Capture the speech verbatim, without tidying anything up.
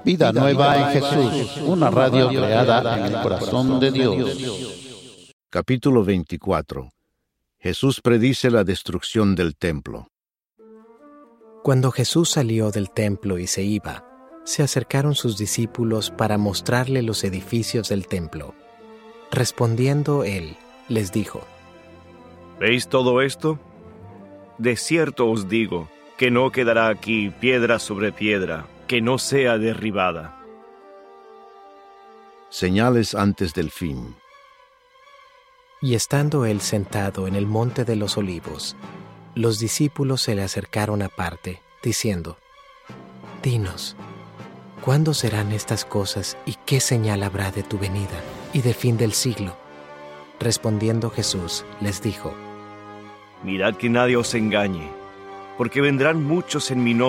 Vida Nueva en Jesús, una radio creada en el corazón de Dios. Capítulo veinticuatro. Jesús predice la destrucción del templo. Cuando Jesús salió del templo y se iba, se acercaron sus discípulos para mostrarle los edificios del templo. Respondiendo él, les dijo: ¿Veis todo esto? De cierto os digo que no quedará aquí piedra sobre piedra que no sea derribada. Señales antes del fin. Y estando él sentado en el monte de los olivos, los discípulos se le acercaron aparte, diciendo: Dinos, ¿cuándo serán estas cosas y qué señal habrá de tu venida y del fin del siglo? Respondiendo Jesús, les dijo: Mirad que nadie os engañe, porque vendrán muchos en mi nombre,